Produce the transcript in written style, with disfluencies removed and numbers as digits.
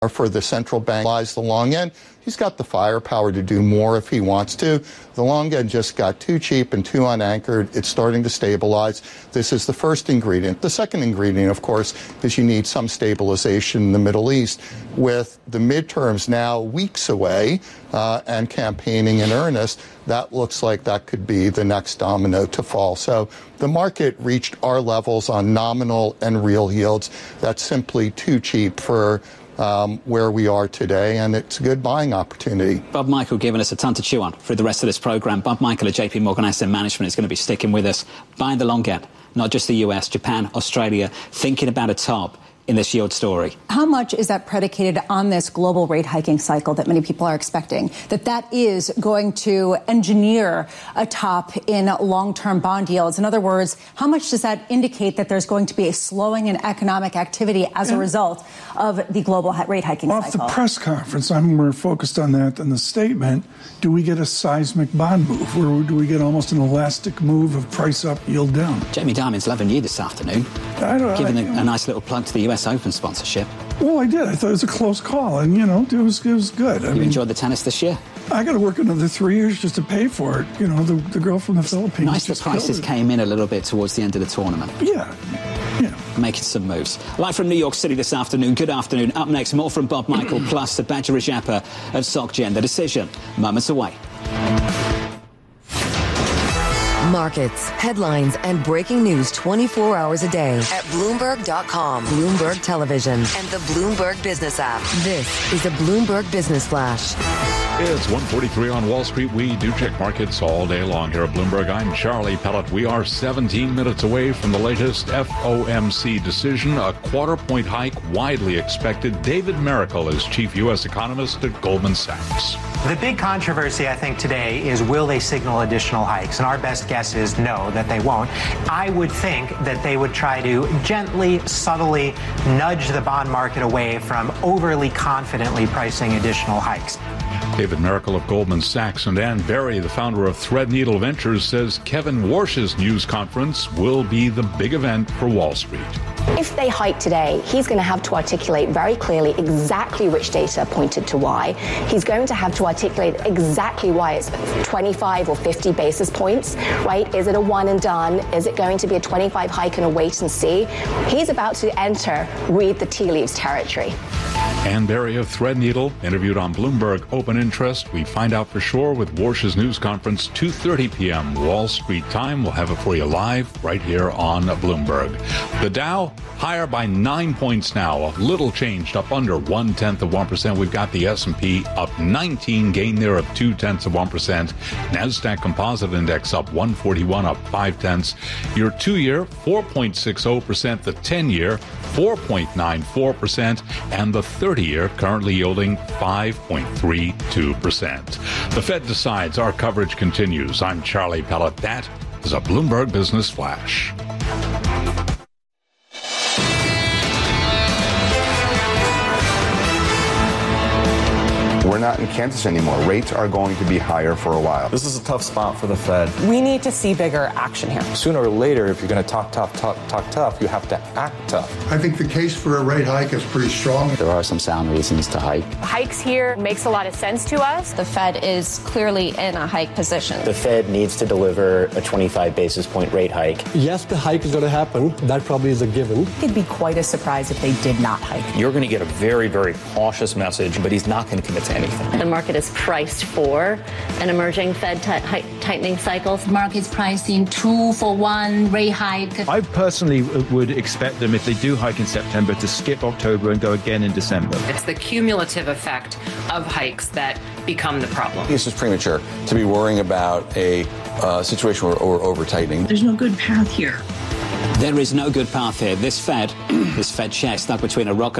for the central bank lies the long end. He's got the firepower to do more if he wants to. The long end just got too cheap and too unanchored. It's starting to stabilize. This is the first ingredient. The second ingredient, of course, is you need some stabilization in the Middle East. With the midterms now weeks away and campaigning in earnest, that looks like that could be the next domino to fall. So the market reached our levels on nominal and real yields. That's simply too cheap for where we are today, and it's a good buying opportunity. Bob Michael giving us a ton to chew on through the rest of this program. Bob Michael at JP Morgan Asset Management is going to be sticking with us, buying the long end, not just the US, Japan, Australia, thinking about a top in this yield story. How much is that predicated on this global rate hiking cycle that many people are expecting? That is going to engineer a top in long-term bond yields? In other words, how much does that indicate that there's going to be a slowing in economic activity as a result of the global rate hiking cycle? Off the press conference, I'm more focused on that than the statement. Do we get a seismic bond move, or do we get almost an elastic move of price up, yield down? Jamie Dimon's loving you this afternoon, giving a nice little plug to the US Open sponsorship. Well, I did. I thought it was a close call, and, it was good. You enjoyed the tennis this year? I got to work another 3 years just to pay for it. The girl from the Philippines. Nice that prices came in a little bit towards the end of the tournament. Yeah. Making some moves. Live from New York City this afternoon. Good afternoon. Up next, more from Bob Michael, plus the Badger Ajapa of SocGen. The decision, moments away. Markets, headlines, and breaking news 24 hours a day at Bloomberg.com, Bloomberg Television, and the Bloomberg Business app. This is a Bloomberg Business Flash. It's 1:43 on Wall Street. We do check markets all day long here at Bloomberg. I'm Charlie Pellet. We are 17 minutes away from the latest FOMC decision, a quarter-point hike widely expected. David Miracle is chief U.S. economist at Goldman Sachs. The big controversy, I think, today is will they signal additional hikes? And our best guess is no, that they won't. I would think that they would try to gently, subtly nudge the bond market away from overly confidently pricing additional hikes. David Miracle of Goldman Sachs, and Ann Berry, the founder of Threadneedle Ventures, says Kevin Warsh's news conference will be the big event for Wall Street. If they hike today, he's going to have to articulate very clearly exactly which data pointed to why. He's going to have to articulate exactly why it's 25 or 50 basis points, right? Is it a one and done? Is it going to be a 25 hike and a wait and see? He's about to enter read the tea leaves territory. Ann Berry of Threadneedle, interviewed on Bloomberg Open Interest. We find out for sure with Warsh's news conference, 2:30 p.m. Wall Street time. We'll have it for you live right here on Bloomberg. The Dow higher by 9 points now, a little changed, up under 0.1%. We've got the S&P up 19, gain there of 0.2%. NASDAQ Composite Index up 141, up 0.5. Your 2-year, 4.60%. The 10-year, 4.94%. And the 30-year currently yielding 5.32%. The Fed decides. Our coverage continues. I'm Charlie Pellet. That is a Bloomberg Business Flash. We're not in Kansas anymore. Rates are going to be higher for a while. This is a tough spot for the Fed. We need to see bigger action here. Sooner or later, if you're going to talk tough, you have to act tough. I think the case for a rate hike is pretty strong. There are some sound reasons to hike. Hikes here makes a lot of sense to us. The Fed is clearly in a hike position. The Fed needs to deliver a 25 basis point rate hike. Yes, the hike is going to happen. That probably is a given. It'd be quite a surprise if they did not hike. You're going to get a very, very cautious message, but he's not going to commit to anything. The market is priced for an emerging Fed tightening cycle. The market's pricing 2-for-1 rate hike. I personally would expect them, if they do hike in September, to skip October and go again in December. It's the cumulative effect of hikes that become the problem. This is premature to be worrying about a situation where we're over-tightening. There's no good path here. There is no good path here. This Fed chair stuck between a rock and